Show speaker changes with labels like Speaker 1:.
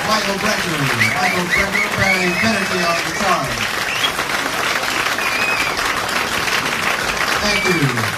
Speaker 1: Michael Brecker. Michael Brecker playing Infinity on guitar. Thank you.